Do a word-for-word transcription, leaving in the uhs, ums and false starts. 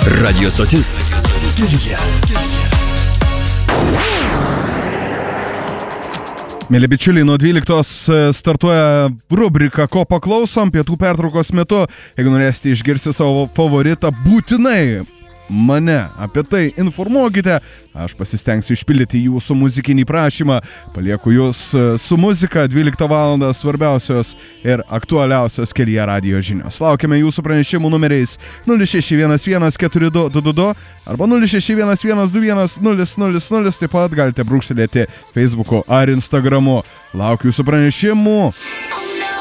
Radio stotis Kilija. Mėly bičiuliai, nuo dvyliktos startuoja rubrika Ko paklausom pietų pertraukos metu. Jeigu norėsite išgirsti savo favoritą, būtinai mane apie tai informuokite. Aš pasistengsiu išpildyti jūsų muzikinį prašymą. Palieku jūs su muzika. dvyliktą valandą svarbiausios ir aktualiausios Kilija radijo žinios. Laukiame jūsų pranešimų numeriais nulis šeši vienas vienas keturi du du du du arba nulis šeši vienas vienas du vienas nulis nulis nulis. Taip pat galite brūkštelėti Facebook'u ar Instagram'u. Laukiu jūsų pranešimų.